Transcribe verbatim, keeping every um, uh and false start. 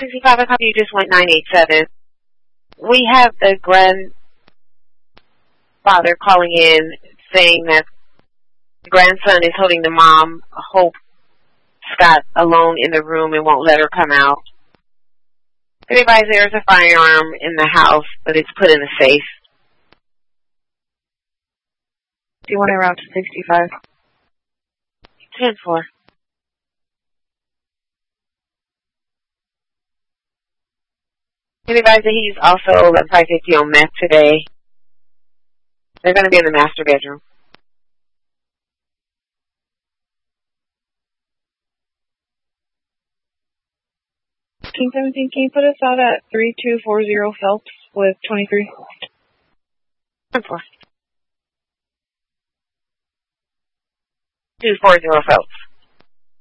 sixty-five, I copy you just went nine eight seven. We have the grandfather calling in saying that the grandson is holding the mom, Hope Scott, alone in the room and won't let her come out. Everybody, there's a firearm in the house, but it's put in a safe. Do you want to route to sixty-five? ten four. Anybody, he's also at five fifty on meth today. They're going to be in the master bedroom. fifteen seventeen, can you put us out at three two four zero Phelps with twenty-three? ten four. two four zero Phelps.